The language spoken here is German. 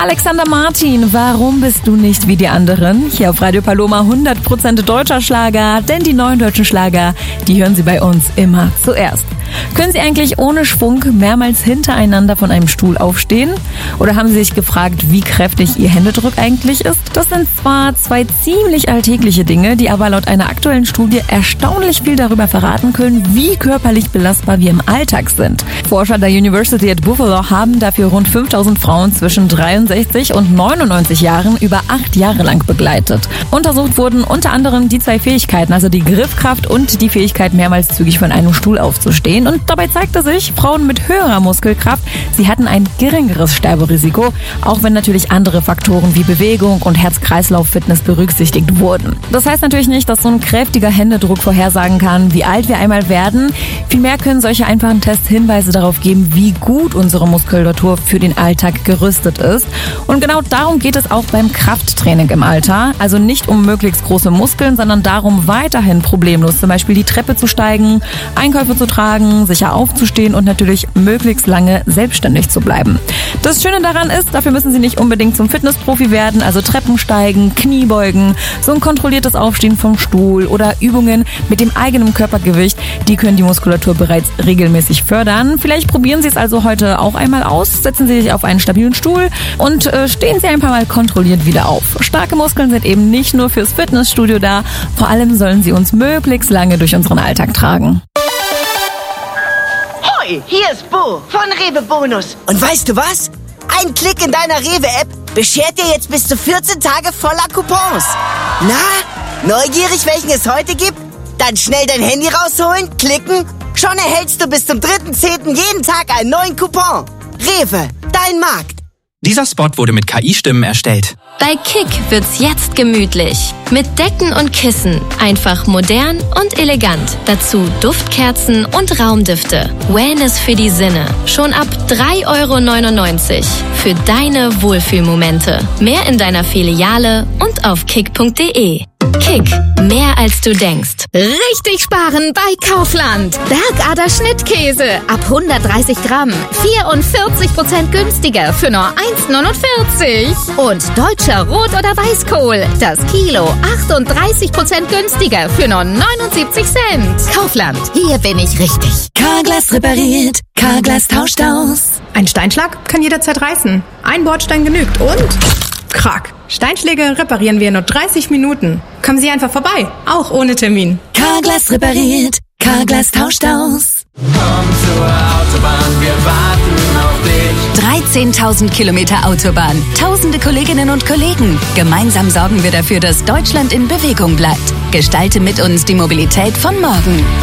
Alexander Martin, warum bist du nicht wie die anderen? Hier auf Radio Paloma 100% deutscher Schlager, denn die neuen deutschen Schlager, die hören Sie bei uns immer zuerst. Können Sie eigentlich ohne Schwung mehrmals hintereinander von einem Stuhl aufstehen? Oder haben Sie sich gefragt, wie kräftig Ihr Händedruck eigentlich ist? Das sind zwar zwei ziemlich alltägliche Dinge, die aber laut einer aktuellen Studie erstaunlich viel darüber verraten können, wie körperlich belastbar wir im Alltag sind. Forscher der University at Buffalo haben dafür rund 5000 Frauen zwischen 63 und 99 Jahren über 8 Jahre lang begleitet. Untersucht wurden unter anderem die zwei Fähigkeiten, also die Griffkraft und die Fähigkeit, mehrmals zügig von einem Stuhl aufzustehen. Und dabei zeigte sich, Frauen mit höherer Muskelkraft, sie hatten ein geringeres Sterberisiko, auch wenn natürlich andere Faktoren wie Bewegung und Herz-Kreislauf-Fitness berücksichtigt wurden. Das heißt natürlich nicht, dass so ein kräftiger Händedruck vorhersagen kann, wie alt wir einmal werden. Vielmehr können solche einfachen Tests Hinweise darauf geben, wie gut unsere Muskulatur für den Alltag gerüstet ist. Und genau darum geht es auch beim Krafttraining im Alter. Also nicht um möglichst große Muskeln, sondern darum, weiterhin problemlos zum Beispiel die Treppe zu steigen, Einkäufe zu tragen, sicher aufzustehen und natürlich möglichst lange selbstständig zu bleiben. Das Schöne daran ist, dafür müssen Sie nicht unbedingt zum Fitnessprofi werden, also Treppen steigen, Kniebeugen, so ein kontrolliertes Aufstehen vom Stuhl oder Übungen mit dem eigenen Körpergewicht, die können die Muskulatur bereits regelmäßig fördern. Vielleicht probieren Sie es also heute auch einmal aus, setzen Sie sich auf einen stabilen Stuhl und stehen Sie ein paar Mal kontrolliert wieder auf. Starke Muskeln sind eben nicht nur fürs Fitnessstudio da, vor allem sollen sie uns möglichst lange durch unseren Alltag tragen. Hier ist Bo von Rewe Bonus. Und weißt du was? Ein Klick in deiner Rewe-App beschert dir jetzt bis zu 14 Tage voller Coupons. Na, neugierig, welchen es heute gibt? Dann schnell dein Handy rausholen, klicken. Schon erhältst du bis zum 3.10. jeden Tag einen neuen Coupon. Rewe, dein Markt. Dieser Spot wurde mit KI-Stimmen erstellt. Bei Kick wird's jetzt gemütlich. Mit Decken und Kissen. Einfach modern und elegant. Dazu Duftkerzen und Raumdüfte. Wellness für die Sinne. Schon ab 3,99 € für deine Wohlfühlmomente. Mehr in deiner Filiale und auf kick.de. Kick, mehr als du denkst. Richtig sparen bei Kaufland. Bergader Schnittkäse ab 130 Gramm. 44% günstiger für nur 1,49 €. Und deutscher Rot- oder Weißkohl. Das Kilo 38% günstiger für nur 79 Cent. Kaufland, hier bin ich richtig. Carglass repariert, Carglass tauscht aus. Ein Steinschlag kann jederzeit reißen. Ein Bordstein genügt und... Krack. Steinschläge reparieren wir in nur 30 Minuten. Kommen Sie einfach vorbei, auch ohne Termin. Carglass repariert, Carglass tauscht aus. Komm zur Autobahn, wir warten auf dich. 13.000 Kilometer Autobahn, tausende Kolleginnen und Kollegen. Gemeinsam sorgen wir dafür, dass Deutschland in Bewegung bleibt. Gestalte mit uns die Mobilität von morgen.